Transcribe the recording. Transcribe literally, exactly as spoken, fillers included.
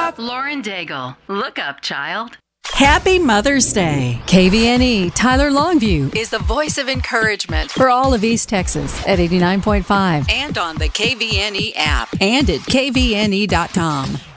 up. Lauren Daigle. Look up, child. Happy Mother's Day. K V N E Tyler Longview Is the voice of encouragement for all of East Texas at eighty-nine point five and on the K V N E app and at K V N E dot com.